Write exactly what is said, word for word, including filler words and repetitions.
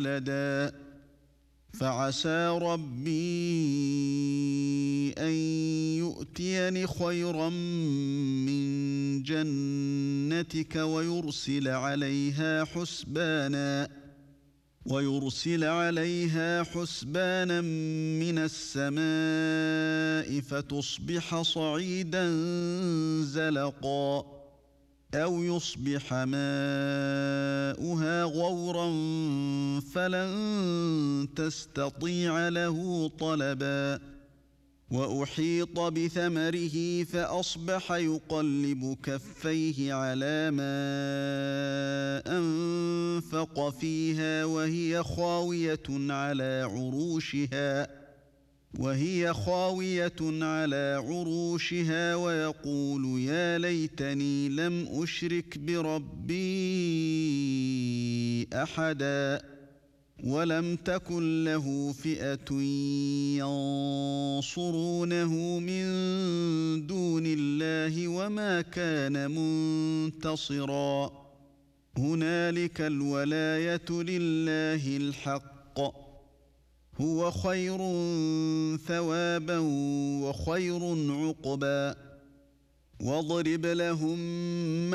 وَلَدًا فَعَسَى رَبِّي أَن يُؤْتِيَنِ خَيْرًا مِّن جَنَّتِكَ وَيُرْسِلَ عَلَيْهَا حُسْبَانًا وَيُرْسِلَ عَلَيْهَا حُسْبَانًا مِّنَ السَّمَاءِ فَتُصْبِحَ صَعِيدًا زَلَقًا أَوْ يُصْبِحَ مَاؤُهَا غَوْرًا فَلَن تَسْتَطِيعَ لَهُ طَلَبًا وَأُحِيطَ بِثَمَرِهِ فَأَصْبَحَ يُقَلِّبُ كَفَّيْهِ عَلَىٰ مَا أَنفَقَ فِيهَا وَهِيَ خَاوِيَةٌ عَلَىٰ عُرُوشِهَا وَهِيَ خَاوِيَةٌ عَلَىٰ عُرُوشِهَا وَيَقُولُ يَا لَيْتَنِي لَمْ أُشْرِكْ بِرَبِّي أَحَدًا وَلَمْ تَكُن لَّهُ فِئَةٌ يَنصُرُونَهُ مِن دُونِ اللَّهِ وَمَا كَانَ مُنتَصِرًا هُنَالِكَ الْوَلَايَةُ لِلَّهِ الْحَقِّ هُوَ خَيْرٌ ثَوَابًا وَخَيْرٌ عُقْبًا وَاضْرِبْ لَهُم